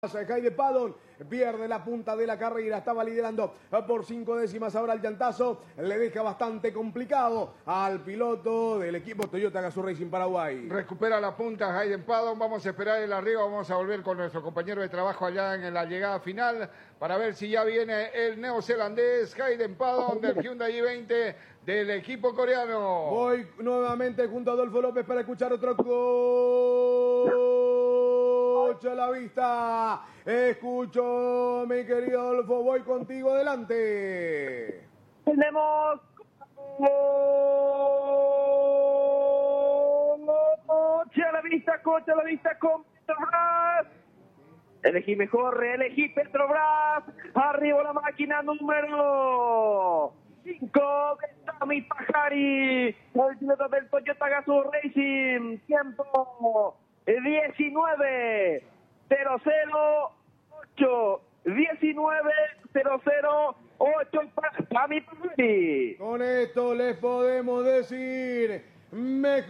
Jaime Padon pierde la punta de la carrera, estaba liderando por 5 décimas, ahora el llantazo le deja bastante complicado al piloto del equipo Toyota Gazoo Racing Paraguay. Recupera la punta Hayden Padon, vamos a esperar el arriba, vamos a volver con nuestro compañero de trabajo allá en la llegada final para ver si ya viene el neozelandés Hayden Padon del Hyundai i20 del equipo coreano. Voy nuevamente junto a Adolfo López para escuchar otro coche a la vista. Escucho, mi querido Adolfo, voy contigo, adelante. Tenemos coche a la vista con Petrobras. Elegí mejor, elegí Petrobras. Arriba la máquina número 5 de Sami Pajari, el piloto del Toyota Gazoo Racing. Tiempo 19:008. 19:008 para Sami Pajari. Con esto les podemos decir mejor.